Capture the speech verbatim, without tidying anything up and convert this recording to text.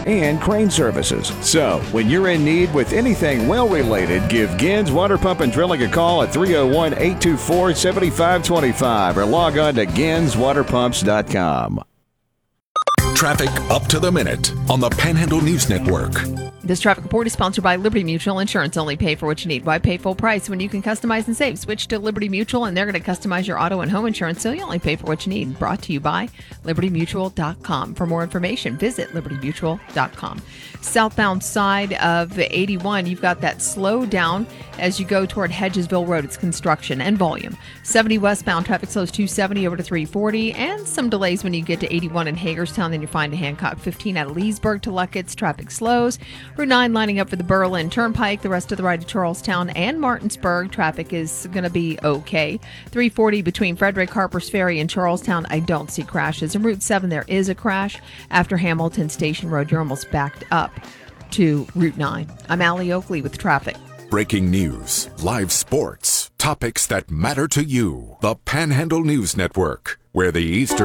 and crane services. So, when you're in need with anything well-related, give Gins Water Pump and Drilling a call at three oh one, eight two four, seven five two five or log on to gins water pumps dot com. Traffic up to the minute on the Panhandle News Network. This traffic report is sponsored by Liberty Mutual Insurance. Only pay for what you need. Why pay full price when you can customize and save? Switch to Liberty Mutual, and they're going to customize your auto and home insurance, so you only pay for what you need. Brought to you by liberty mutual dot com. For more information, visit liberty mutual dot com. Southbound side of eighty-one, you've got that slow down as you go toward Hedgesville Road. It's construction and volume. seventy westbound, traffic slows two seventy over to three forty, and some delays when you get to eighty-one in Hagerstown. Then you find a Hancock fifteen out of Leesburg to Luckett's. Traffic slows. Route nine lining up for the Berlin Turnpike. The rest of the ride to Charlestown and Martinsburg. Traffic is going to be okay. three forty between Frederick, Harper's Ferry, and Charlestown. I don't see crashes. And Route seven, there is a crash. After Hamilton Station Road, you're almost backed up to Route nine. I'm Allie Oakley with traffic. Breaking news, live sports, topics that matter to you. The Panhandle News Network, where the Eastern